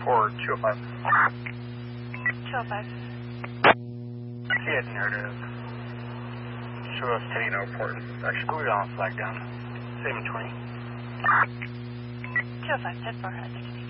for 205. 205. He had narrative. Show us heading to airport. Actually, we're on flag down. Same 20. 205, 10 400.